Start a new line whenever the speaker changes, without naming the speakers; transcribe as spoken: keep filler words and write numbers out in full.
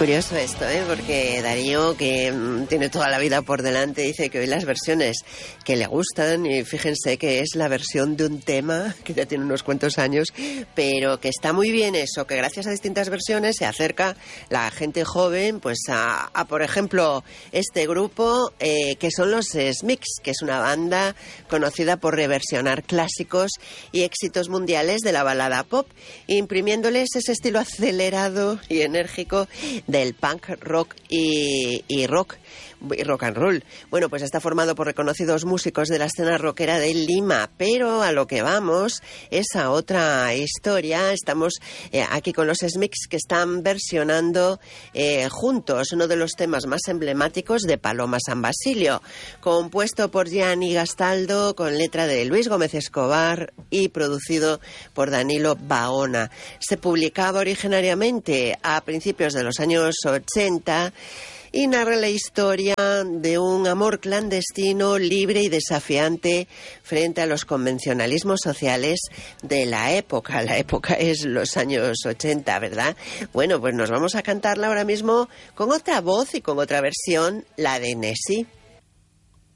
Curioso esto, ¿eh? Porque Darío, que mm, tiene toda la vida por delante, dice que hoy las versiones que le gustan, y fíjense que es la versión de un tema que ya tiene unos cuantos años, pero que está muy bien eso, que gracias a distintas versiones se acerca la gente joven, pues a, a por ejemplo, este grupo eh, que son los Smiths, que es una banda conocida por reversionar clásicos y éxitos mundiales de la balada pop, imprimiéndoles ese estilo acelerado y enérgico del punk rock y, y rock y rock and roll. Bueno, pues está formado por reconocidos músicos de la escena rockera de Lima, pero a lo que vamos es a otra historia. Estamos eh, aquí con los Smiths, que están versionando eh, juntos uno de los temas más emblemáticos de Paloma San Basilio, compuesto por Gianni Gastaldo con letra de Luis Gómez Escobar y producido por Danilo Baona. Se publicaba originariamente a principios de los años ochenta y narra la historia de un amor clandestino, libre y desafiante frente a los convencionalismos sociales de la época. La época es los años ochenta, ¿verdad? Bueno, pues nos vamos a cantarla ahora mismo con otra voz y con otra versión, la de Nessie.